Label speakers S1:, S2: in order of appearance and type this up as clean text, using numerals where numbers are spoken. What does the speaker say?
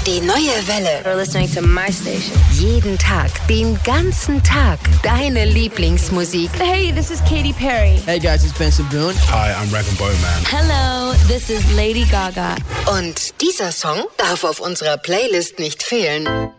S1: Die neue Welle.
S2: You're listening to my station.
S1: Jeden Tag, den ganzen Tag. Deine Lieblingsmusik.
S2: Hey, this is Katy Perry.
S3: Hey guys, it's Benson Boone.
S4: Hi, I'm Rag & Bowman.
S2: Hello, this is Lady Gaga.
S1: Und dieser Song darf auf unserer Playlist nicht fehlen.